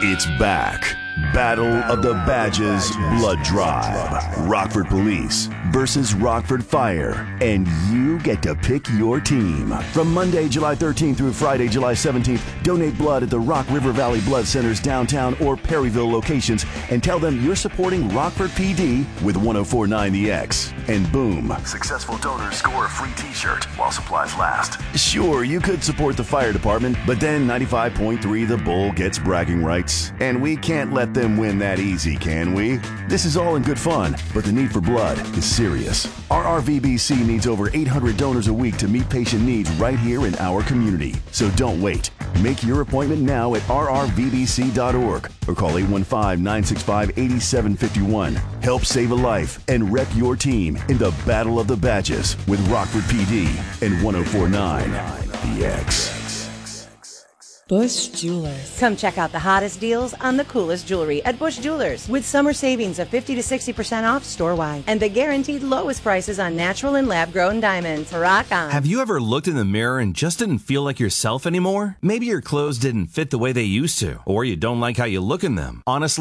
It's back. Battle of the Badges Blood Drive. Rockford Police versus Rockford Fire. And you get to pick your team. From Monday, July 13th through Friday, July 17th, donate blood at the Rock River Valley Blood Center's downtown or Perryville locations and tell them you're supporting Rockford PD with 1049 The X. And boom, successful donors score a free t-shirt while supplies last. Sure, you could support the fire department, but then 95.3 The Bull gets bragging rights. And we can't let them win that easy, can we? This is all in good fun, but the need for blood is serious. RRVBC needs over 800 donors a week to meet patient needs right here in our community. So don't wait. Make your appointment now at rrvbc.org or call 815-965-8751. Help save a life and rep your team in the Battle of the Badges with Rockford PD and 1049 The X. Bush Jewelers. Come check out the hottest deals on the coolest jewelry at Bush Jewelers with summer savings of 50 to 60% off store-wide and the guaranteed lowest prices on natural and lab-grown diamonds. Rock on. Have you ever looked in the mirror and just didn't feel like yourself anymore? Maybe your clothes didn't fit the way they used to, or you don't like how you look in them. Honestly,